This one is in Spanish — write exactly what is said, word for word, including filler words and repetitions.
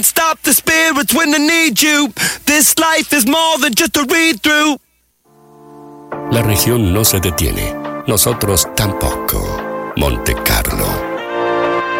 Stop the spirits when they need you. This life is more than just a read-through. La región no se detiene. Nosotros tampoco. Monte Carlo.